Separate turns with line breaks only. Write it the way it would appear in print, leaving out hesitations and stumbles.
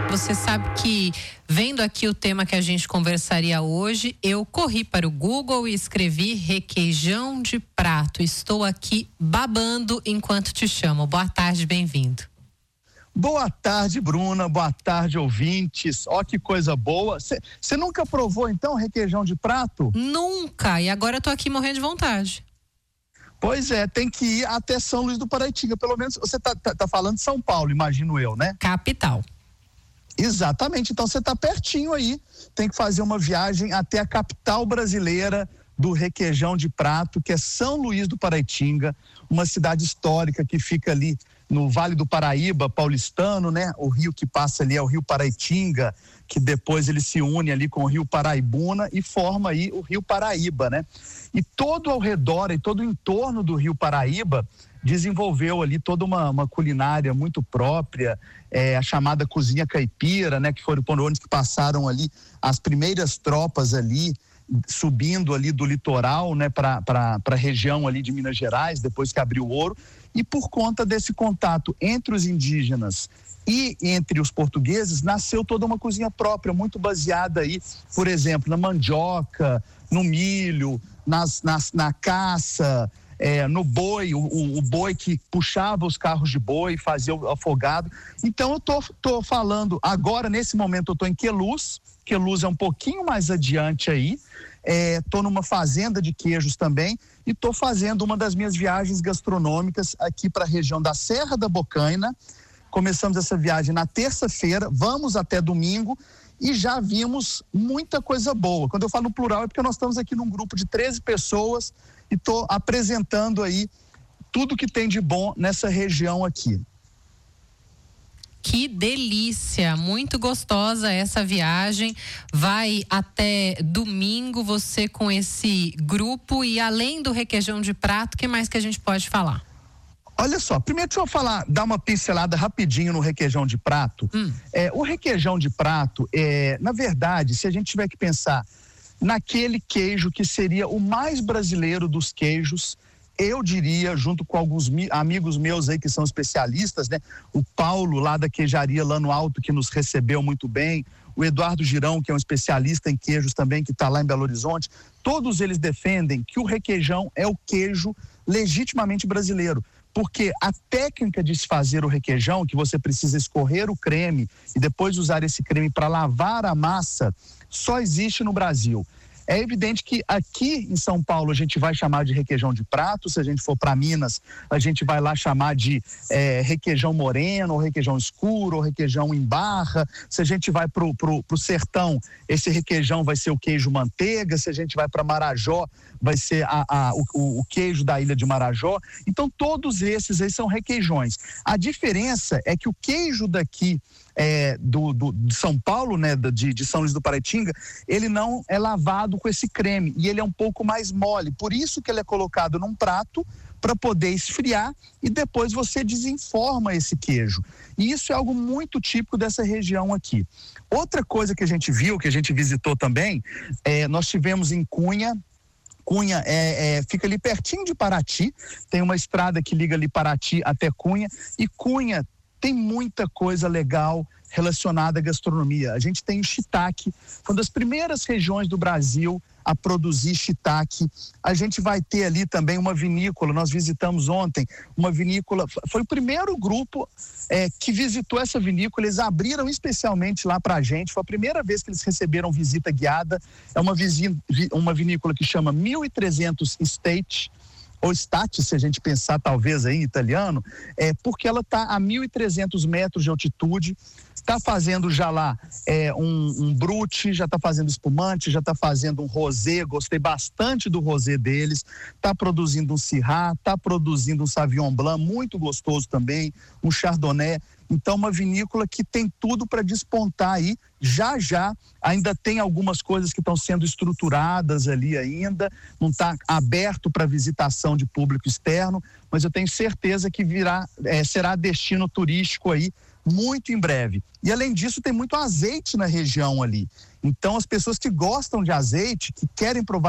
Você sabe que, vendo aqui o tema que a gente conversaria hoje, eu corri para o Google e escrevi requeijão de prato. Estou aqui babando enquanto te chamo. Boa tarde, bem-vindo.
Boa tarde, Bruna. Boa tarde, ouvintes. Ó, que coisa boa. Você nunca provou, então, requeijão de prato?
Nunca. E agora eu tô aqui morrendo de vontade.
Pois é, tem que ir até São Luís do Paraitinga. Pelo menos você tá falando de São Paulo, imagino eu, né?
Capital.
Exatamente. Então você tá pertinho aí. Tem que fazer uma viagem até a capital brasileira do requeijão de prato, que é São Luís do Paraitinga, uma cidade histórica que fica ali no Vale do Paraíba, paulistano, né? O rio que passa ali é o Rio Paraitinga, que depois ele se une ali com o Rio Paraibuna e forma aí o Rio Paraíba, né? E todo ao redor e todo o entorno do Rio Paraíba desenvolveu ali toda uma culinária muito própria, a chamada cozinha caipira, né? Que foram por onde que passaram ali as primeiras tropas ali, subindo ali do litoral, né, para a região ali de Minas Gerais, depois que abriu o ouro, e por conta desse contato entre os indígenas e entre os portugueses, nasceu toda uma cozinha própria, muito baseada aí, por exemplo, na mandioca, no milho, na caça, no boi, o boi que puxava os carros de boi, fazia o afogado. Então eu tô falando, agora nesse momento eu tô em Queluz é um pouquinho mais adiante aí, tô numa fazenda de queijos também e tô fazendo uma das minhas viagens gastronômicas aqui para a região da Serra da Bocaina. Começamos essa viagem na terça-feira, vamos até domingo e já vimos muita coisa boa. Quando eu falo no plural é porque nós estamos aqui num grupo de 13 pessoas e tô apresentando aí tudo que tem de bom nessa região aqui.
Que delícia, muito gostosa essa viagem. Vai até domingo você com esse grupo e além do requeijão de prato, o que mais que a gente pode falar?
Olha só, primeiro deixa eu dar uma pincelada rapidinho no requeijão de prato. O requeijão de prato, na verdade, se a gente tiver que pensar naquele queijo que seria o mais brasileiro dos queijos, eu diria, junto com alguns amigos meus aí que são especialistas, né? O Paulo lá da queijaria lá no Alto, que nos recebeu muito bem, o Eduardo Girão, que é um especialista em queijos também, que está lá em Belo Horizonte, todos eles defendem que o requeijão é o queijo legitimamente brasileiro, porque a técnica de se fazer o requeijão, que você precisa escorrer o creme e depois usar esse creme para lavar a massa, só existe no Brasil. É evidente que aqui em São Paulo a gente vai chamar de requeijão de prato, se a gente for para Minas a gente vai lá chamar de requeijão moreno, ou requeijão escuro, ou requeijão em barra. Se a gente vai pro sertão, esse requeijão vai ser o queijo manteiga. Se a gente vai para Marajó, vai ser o queijo da ilha de Marajó. Então todos esses aí são requeijões. A diferença é que o queijo daqui de São Paulo, né, de São Luís do Paraitinga, ele não é lavado com esse creme e ele é um pouco mais mole, por isso que ele é colocado num prato para poder esfriar e depois você desenforma esse queijo. E isso é algo muito típico dessa região aqui. Outra coisa que a gente viu, que a gente visitou também, nós tivemos em Cunha. Cunha fica ali pertinho de Paraty, tem uma estrada que liga ali Paraty até Cunha, e Cunha tem muita coisa legal relacionada à gastronomia. A gente tem o shiitake, uma das primeiras regiões do Brasil a produzir shiitake. A gente vai ter ali também uma vinícola, nós visitamos ontem uma vinícola, foi o primeiro grupo que visitou essa vinícola, eles abriram especialmente lá pra gente, foi a primeira vez que eles receberam visita guiada. É uma vinícola que chama 1300 Estate, ou Stati, se a gente pensar talvez aí em italiano, porque ela está a 1.300 metros de altitude, está fazendo já lá um brute, já está fazendo espumante, já está fazendo um rosé, gostei bastante do rosé deles, está produzindo um Syrah, está produzindo um Sauvignon Blanc, muito gostoso também, um Chardonnay. Então uma vinícola que tem tudo para despontar aí, já ainda tem algumas coisas que estão sendo estruturadas ali ainda, não está aberto para visitação de público externo, mas eu tenho certeza que será destino turístico aí muito em breve. E além disso tem muito azeite na região ali, então as pessoas que gostam de azeite, que querem provar